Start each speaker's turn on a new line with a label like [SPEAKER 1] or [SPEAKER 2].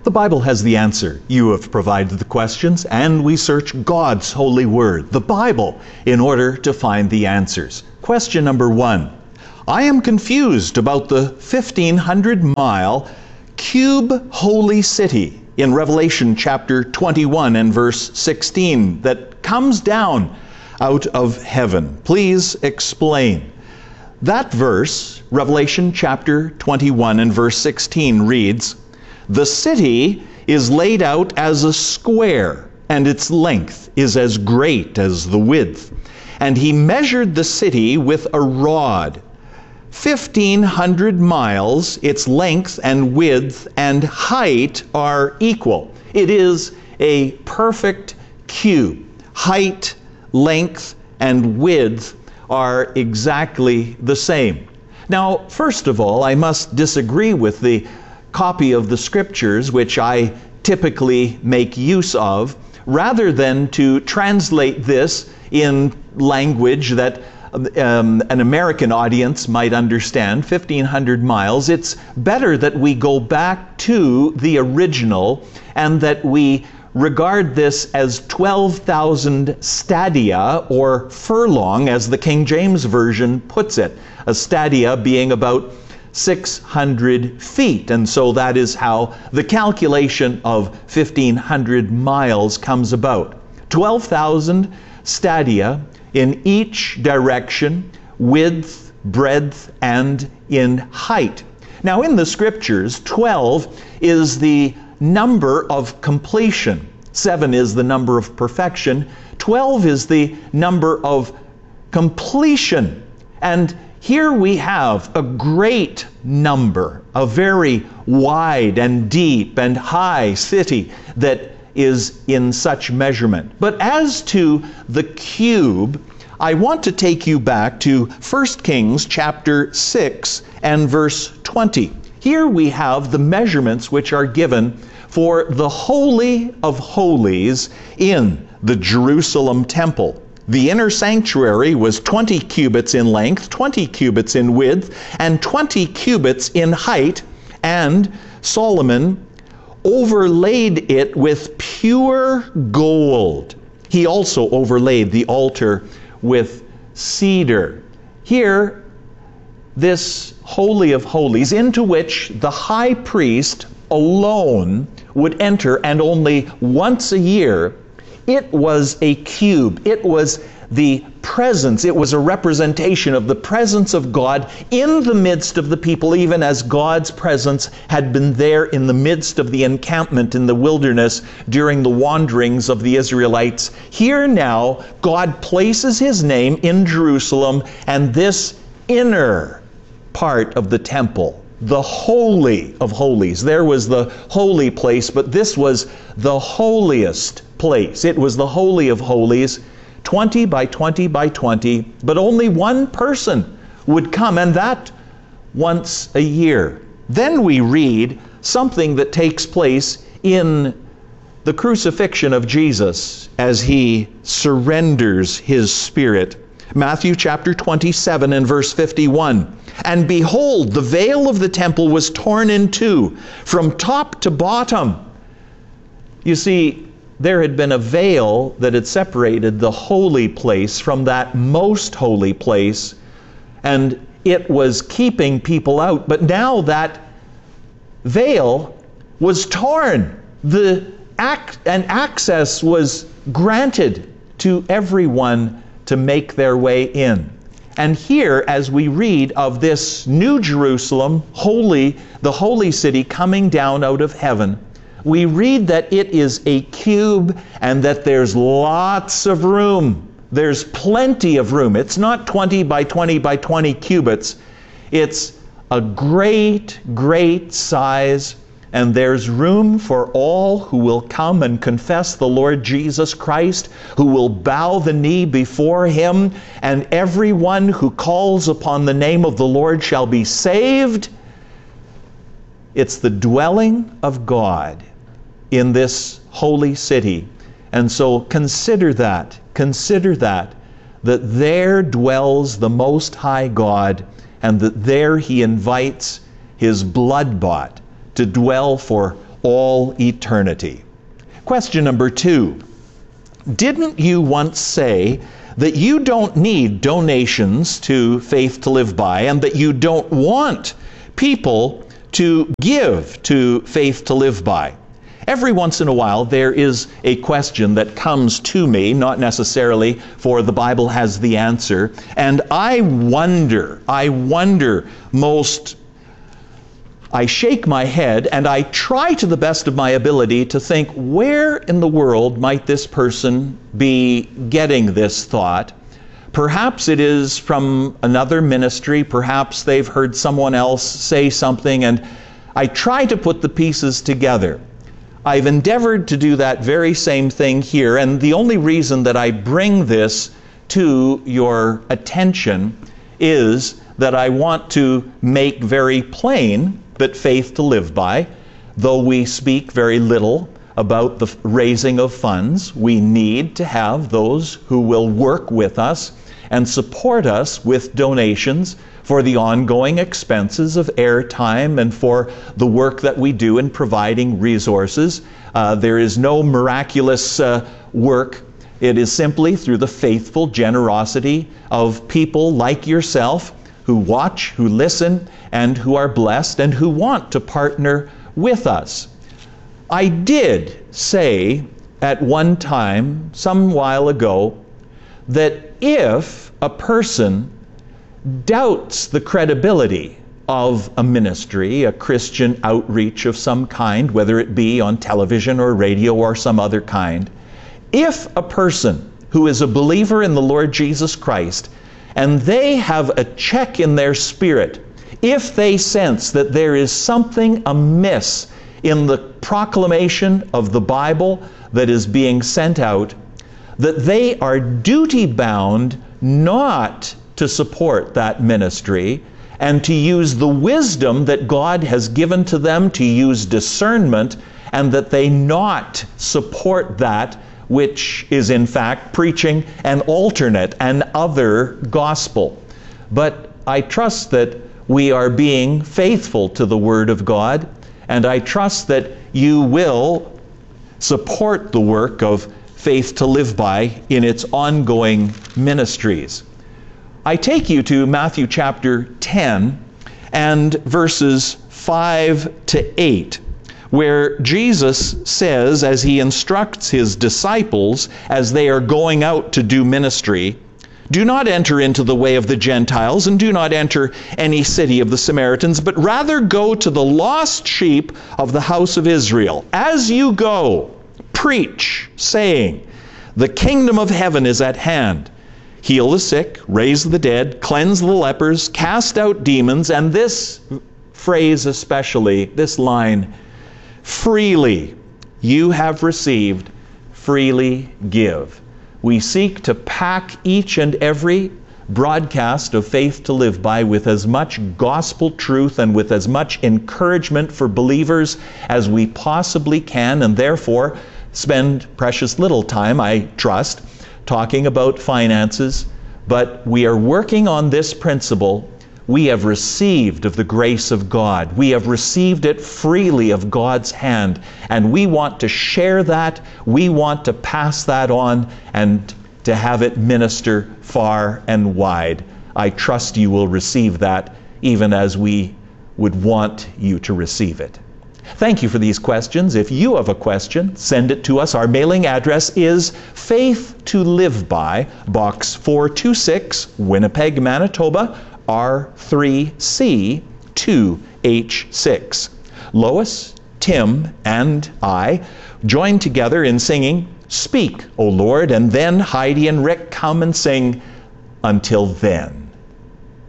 [SPEAKER 1] The Bible has the answer. You have provided the questions, and we search God's holy word, the Bible, in order to find the answers. Question number 1. I am confused about the 1,500-mile cube holy city in Revelation chapter 21 and verse 16 that comes down out of heaven. Please explain. That verse, Revelation chapter 21 and verse 16 reads, "The city is laid out as a square, and its length is as great as the width. And he measured the city with a rod. 1,500 miles, its length and width and height are equal." It is a perfect cube. Height, length, and width are exactly the same. Now, first of all, I must disagree with the copy of the Scriptures, which I typically make use of, rather than to translate this in language that an American audience might understand, 1,500 miles. It's better that we go back to the original and that we regard this as 12,000 stadia, or furlong, as the King James Version puts it. A stadia being about 600 feet. And so that is how the calculation of 1,500 miles comes about. 12,000 stadia in each direction, width, breadth, and in height. Now in the Scriptures, 12 is the number of completion. 7 is the number of perfection. 12 is the number of completion. And here we have a great number, a very wide and deep and high city that is in such measurement. But as to the cube, I want to take you back to 1 Kings chapter 6 and verse 20. Here we have the measurements which are given for the Holy of Holies in the Jerusalem temple. The inner sanctuary was 20 cubits in length, 20 cubits in width, and 20 cubits in height, and Solomon overlaid it with pure gold. He also overlaid the altar with cedar. Here, this Holy of Holies, into which the high priest alone would enter, and only once a year, it was a cube. It was the presence. It was a representation of the presence of God in the midst of the people, even as God's presence had been there in the midst of the encampment in the wilderness during the wanderings of the Israelites. Here now, God places His name in Jerusalem, and this inner part of the temple, the Holy of Holies. There was the holy place, but this was the holiest place. It was the Holy of Holies, 20 by 20 by 20, but only one person would come, and that once a year. Then we read something that takes place in the crucifixion of Jesus as He surrenders His spirit. Matthew chapter 27 and verse 51. "And behold, the veil of the temple was torn in two, from top to bottom." You see, there had been a veil that had separated the holy place from that most holy place, and it was keeping people out. But now that veil was torn. And access was granted to everyone to make their way in. And here, as we read of this new Jerusalem, holy, the holy city coming down out of heaven, we read that it is a cube and that there's lots of room. There's plenty of room. It's not 20 by 20 by 20 cubits. It's a great, great size, and there's room for all who will come and confess the Lord Jesus Christ, who will bow the knee before Him, and everyone who calls upon the name of the Lord shall be saved. It's the dwelling of God in this holy city. And so consider that, that there dwells the Most High God, and that there He invites His blood-bought to dwell for all eternity. Question number 2. Didn't you once say that you don't need donations to Faith to Live By, and that you don't want people to give to Faith to Live By? Every once in a while there is a question that comes to me, not necessarily for the Bible has the answer, and I shake my head and I try to the best of my ability to think, where in the world might this person be getting this thought? Perhaps it is from another ministry, perhaps they've heard someone else say something, and I try to put the pieces together. I've endeavored to do that very same thing here, and the only reason that I bring this to your attention is that I want to make very plain that Faith to Live By, though we speak very little about the raising of funds, we need to have those who will work with us and support us with donations for the ongoing expenses of airtime and for the work that we do in providing resources. There is no miraculous work. It is simply through the faithful generosity of people like yourself who watch, who listen, and who are blessed and who want to partner with us. I did say at one time, some while ago, that if a person doubts the credibility of a ministry, a Christian outreach of some kind, whether it be on television or radio or some other kind, if a person who is a believer in the Lord Jesus Christ and they have a check in their spirit, if they sense that there is something amiss in the proclamation of the Bible that is being sent out, that they are duty-bound not to support that ministry and to use the wisdom that God has given to them, to use discernment, and that they not support that which is in fact preaching an alternate, an other gospel. But I trust that we are being faithful to the Word of God, and I trust that you will support the work of Faith to Live By in its ongoing ministries. I take you to Matthew chapter 10 and verses 5 to 8, where Jesus says, as he instructs his disciples as they are going out to do ministry, "Do not enter into the way of the Gentiles, and do not enter any city of the Samaritans, but rather go to the lost sheep of the house of Israel. As you go, preach, saying, the kingdom of heaven is at hand. Heal the sick, raise the dead, cleanse the lepers, cast out demons," and this phrase especially, this line, "freely you have received, freely give." We seek to pack each and every broadcast of Faith to Live By with as much gospel truth and with as much encouragement for believers as we possibly can, and therefore spend precious little time, I trust, talking about finances. But we are working on this principle. We have received of the grace of God. We have received it freely of God's hand, and we want to share that. We want to pass that on and to have it minister far and wide. I trust you will receive that even as we would want you to receive it. Thank you for these questions. If you have a question, send it to us. Our mailing address is Faith to Live By, Box 426, Winnipeg, Manitoba, R3C 2H6. Lois, Tim, and I join together in singing, "Speak, O Lord," and then Heidi and Rick come and sing, "Until Then."